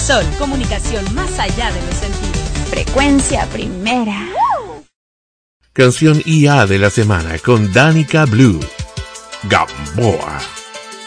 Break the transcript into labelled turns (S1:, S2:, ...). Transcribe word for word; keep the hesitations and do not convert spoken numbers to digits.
S1: Sol, comunicación más allá de los sentidos.
S2: Frecuencia primera.
S3: Canción I A de la semana con Danica Blue, Gamboa.